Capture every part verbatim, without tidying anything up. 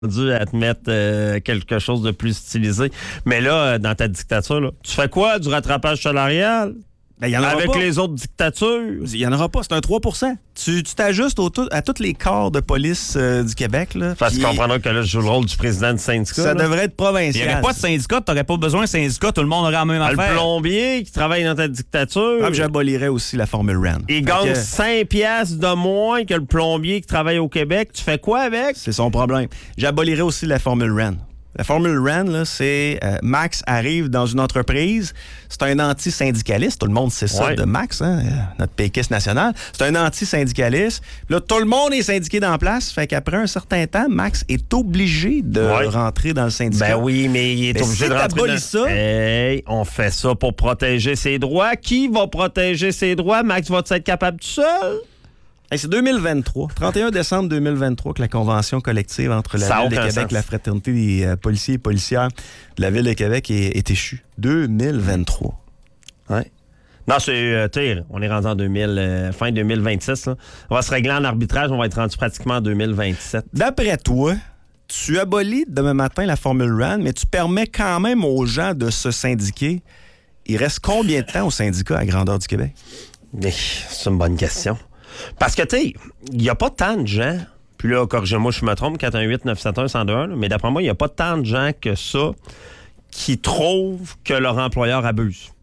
dû à te mettre euh, quelque chose de plus stylisé. Mais là, dans ta dictature, là, tu fais quoi? Du rattrapage salarial? Ben, y en aura Avec pas. les autres dictatures? Il n'y en aura pas, c'est un trois pour cent. Tu tu t'ajustes au tout- à tous les corps de police euh, du Québec. Là, Parce puis qu'on comprendra que là, je joue le rôle du président du syndicat. ça là. devrait être Il n'y provincial. aurait pas de syndicat, tu n'aurais pas besoin de syndicat, tout le monde aurait la même Ah, affaire. le plombier qui travaille dans ta dictature, Ah, puis j'abolirais aussi la formule R A N. il Fait gagne que cinq piastres de moins que le plombier qui travaille au Québec. Tu fais quoi avec? C'est son problème. J'abolirais aussi la formule R A N. La formule R A N, là, c'est euh, Max arrive dans une entreprise, c'est un anti-syndicaliste, tout le monde sait ça Ouais. de Max, hein, euh, notre péquiste national. C'est un anti-syndicaliste. Là, tout le monde est syndiqué dans la place, fait qu'après un certain temps, Max est obligé de Ouais. rentrer dans le syndicat. Ben oui, mais il est Mais obligé si de rentrer t'abolis dans... ça- Hey, on fait ça pour protéger ses droits. Qui va protéger ses droits? Max, vas-tu être capable tout seul? Hey, c'est deux mille vingt-trois, trente et un décembre deux mille vingt-trois, que la convention collective entre la Ça a Ville de aucun Québec sens. et la Fraternité des euh, policiers et policières de la Ville de Québec est, est échue. deux mille vingt-trois. Ouais. Non, c'est, euh, tu sais, on est rendu en deux mille, euh, fin deux mille vingt-six. Là. On va se régler en arbitrage, on va être rendu pratiquement en deux mille vingt-sept. D'après toi, tu abolis demain matin la formule R A N, mais tu permets quand même aux gens de se syndiquer. Il reste combien de temps au syndicat à grandeur du Québec? Mais c'est une bonne question. Parce que, tu sais, il n'y a pas tant de gens, puis là, corrigez-moi, je me trompe, quatre un huit neuf sept un un zéro deux un, là, mais d'après moi, il n'y a pas tant de gens que ça qui trouvent que leur employeur abuse.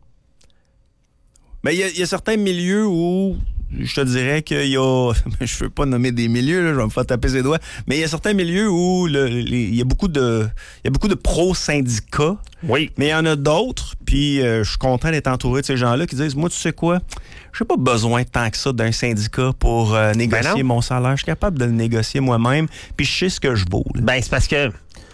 Mais il y, a- il y a certains milieux où je te dirais qu'il y a... Je veux pas nommer des milieux, là, je vais me faire taper ses doigts, mais il y a certains milieux où le- les- il y a beaucoup de, il y a beaucoup de pro-syndicats. Oui. Mais il y en a d'autres, puis euh, je suis content d'être entouré de ces gens-là qui disent, moi, tu sais quoi, j'ai pas besoin tant que ça d'un syndicat pour euh, négocier non. mon salaire. Je suis capable de le négocier moi-même, puis je sais ce que je vaux. là. Ben, c'est parce que, tu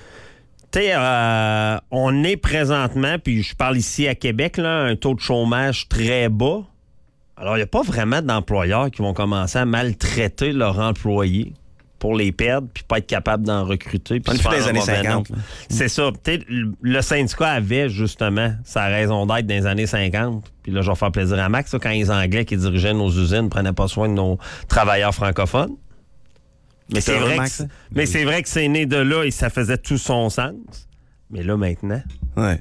sais, euh, on est présentement, puis je parle ici à Québec, là, un taux de chômage très bas. Alors, il n'y a pas vraiment d'employeurs qui vont commencer à maltraiter leurs employés pour les perdre, puis pas être capable d'en recruter. Puis On est se plus dans faire les un années mauvais cinquante, nom. là. C'est ça. Peut-être le- le syndicat avait justement sa raison d'être dans les années cinquante. Puis là, je vais faire plaisir à Max, là, quand les Anglais qui dirigeaient nos usines ne prenaient pas soin de nos travailleurs francophones. Mais c'est heureux, vrai, Max, que, hein? mais c'est vrai que c'est né de là et ça faisait tout son sens. Mais là, maintenant... Ouais.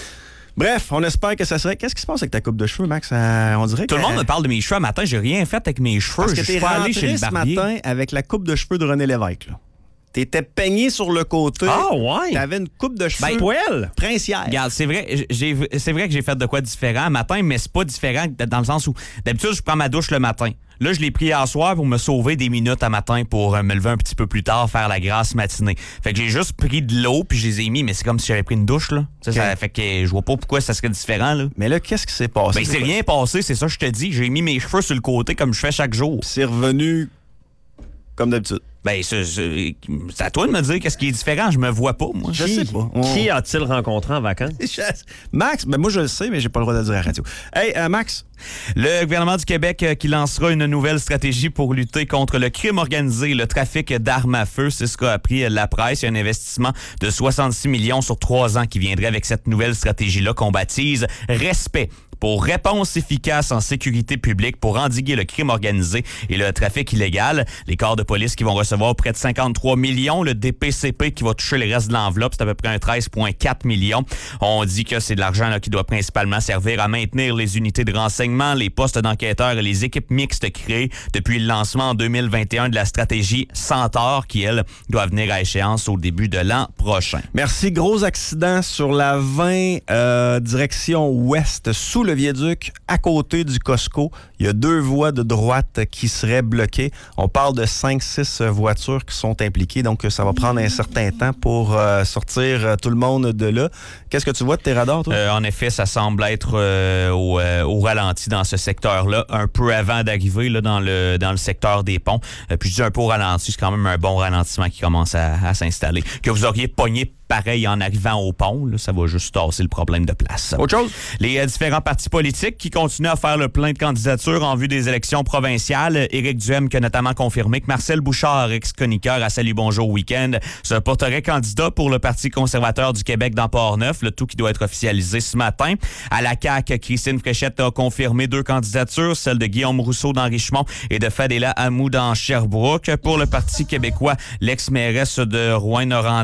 Bref, on espère que ça serait... Qu'est-ce qui se passe avec ta coupe de cheveux, Max? Euh, on dirait Tout que... le monde me parle de mes cheveux. Matin, j'ai rien fait avec mes cheveux. Parce que Je suis t'es pas allé rentré chez le ce barbier. matin avec la coupe de cheveux de René Lévesque. Là. T'étais peigné sur le côté. Ah ouais? T'avais une coupe de cheveux Ben, Poêle? princière. Regarde, c'est vrai, j'ai, c'est vrai que j'ai fait de quoi différent matin, mais c'est pas différent dans le sens où d'habitude, je prends ma douche le matin. Là, je l'ai pris hier soir pour me sauver des minutes à matin pour euh, me lever un petit peu plus tard, faire la grasse matinée. Fait que j'ai juste pris de l'eau puis je les ai mis, mais c'est comme si j'avais pris une douche, là. Ça, Ok. ça fait que je vois pas pourquoi ça serait différent, là. Mais là, qu'est-ce qui s'est passé? Ben, c'est rien passé, c'est ça, je te dis. J'ai mis mes cheveux sur le côté comme je fais chaque jour. C'est revenu comme d'habitude. Ben, c'est, c'est, c'est à toi de me dire qu'est-ce qui est différent. Je me vois pas, moi. Je sais pas. On- Qui a-t-il rencontré en vacances? Max, ben moi je le sais, mais j'ai pas le droit de le dire à la radio. Hey, euh, Max, Le gouvernement du Québec euh, qui lancera une nouvelle stratégie pour lutter contre le crime organisé, le trafic d'armes à feu. C'est ce qu'a appris euh, la presse. Il y a un investissement de soixante-six millions sur trois ans qui viendrait avec cette nouvelle stratégie-là qu'on baptise Respect. Pour réponse efficace en sécurité publique pour endiguer le crime organisé et le trafic illégal. Les corps de police qui vont recevoir près de cinquante-trois millions. Le D P C P qui va toucher le reste de l'enveloppe, c'est à peu près un treize virgule quatre millions. On dit que c'est de l'argent là, qui doit principalement servir à maintenir les unités de renseignement, les postes d'enquêteurs et les équipes mixtes créées depuis le lancement en deux mille vingt et un de la stratégie Centaure qui, elle, doit venir à échéance au début de l'an prochain. merci. Gros accident sur la vingt, euh, direction ouest, sous le viaduc, à côté du Costco. Il y a deux voies de droite qui seraient bloquées. On parle de cinq six voitures qui sont impliquées, donc ça va prendre un certain temps pour euh, sortir euh, tout le monde de là. Qu'est-ce que tu vois de tes radars, toi? Euh, en effet, ça semble être euh, au, euh, au ralenti dans ce secteur-là, un peu avant d'arriver là, dans, le, dans le secteur des ponts. Euh, puis je dis un peu au ralenti, c'est quand même un bon ralentissement qui commence à, à s'installer. Que vous auriez pogné pareil en arrivant au pont, là, ça va juste tasser le problème de place. Autre chose? Les euh, différents partis partis politiques qui continuent à faire le plein de candidatures en vue des élections provinciales. Éric Duhem qui a notamment confirmé que Marcel Bouchard, ex-chroniqueur à Salut Bonjour Week-end, se porterait candidat pour le Parti conservateur du Québec dans Port-Neuf, le tout qui doit être officialisé ce matin. À la C A Q, Christine Fréchette a confirmé deux candidatures, celle de Guillaume Rousseau dans Richemont et de Fadela Hamou dans Sherbrooke. Pour le Parti québécois, l'ex-mairesse de Rouyn-Noranda